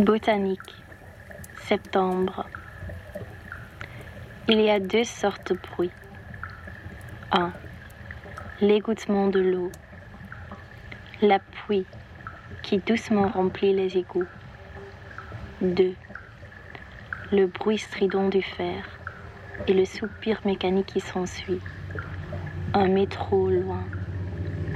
Botanique, septembre. Il y a deux sortes de bruit. 1. L'égouttement de l'eau. La pluie qui doucement remplit les égouts. 2. Le bruit strident du fer et le soupir mécanique qui s'ensuit. Un métro au loin.